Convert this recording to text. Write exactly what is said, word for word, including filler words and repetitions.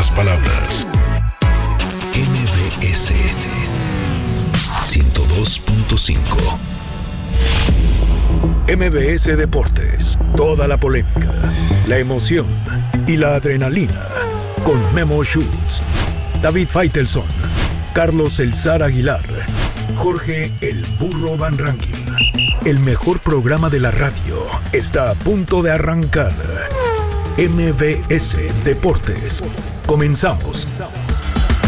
pocas palabras. M B S ciento dos punto cinco. M B S Deportes. Toda la polémica, la emoción y la adrenalina. Con Memo Schutz, David Faitelson, Carlos El Zar Aguilar, Jorge El Burro Van Rankin. El mejor programa de la radio está a punto de arrancar. M B S Deportes. Comenzamos.